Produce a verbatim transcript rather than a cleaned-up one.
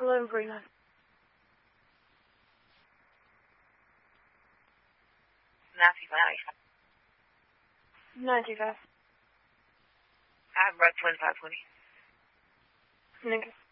eleven forty-nine. nine two five. nine two five. I have about twenty-five twenty. Nigga.